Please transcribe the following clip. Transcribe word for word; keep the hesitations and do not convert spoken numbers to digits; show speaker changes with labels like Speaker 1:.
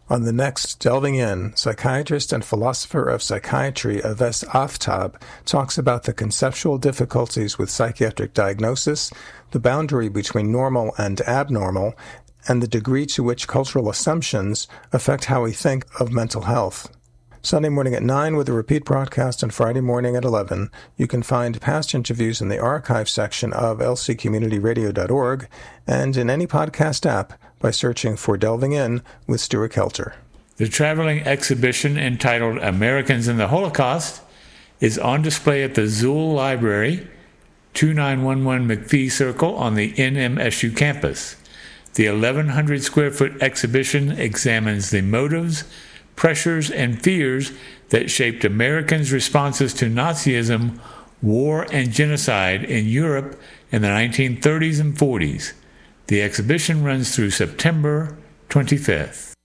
Speaker 1: On the next Delving In, psychiatrist and philosopher of psychiatry Aves Aftab talks about the conceptual difficulties with psychiatric diagnosis, the boundary between normal and abnormal, and the degree to which cultural assumptions affect how we think of mental health. Sunday morning at nine with a repeat broadcast on Friday morning at eleven. You can find past interviews in the archive section of L C community radio dot org and in any podcast app by searching for Delving In with Stuart Kelter.
Speaker 2: The traveling exhibition entitled Americans in the Holocaust is on display at the Zool Library, two nine one one McPhee Circle on the N M S U campus. The eleven hundred square foot exhibition examines the motives, pressures, and fears that shaped Americans' responses to Nazism, war, and genocide in Europe in the nineteen thirties and forties. The exhibition runs through September twenty-fifth.